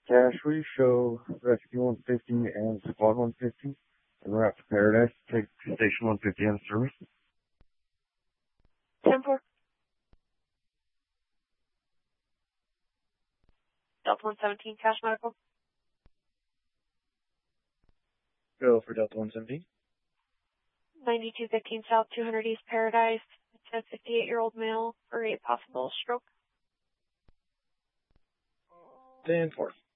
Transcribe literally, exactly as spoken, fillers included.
Cash, will you show Rescue one fifty and Squad one fifty and route to Paradise? Take Station one fifty on service. ten four. Delta one seventeen, Cash Medical. Go for Delta one seventeen. ninety-two fifteen South, two hundred East Paradise. It's a fifty-eight-year-old male for a possible stroke. ten four.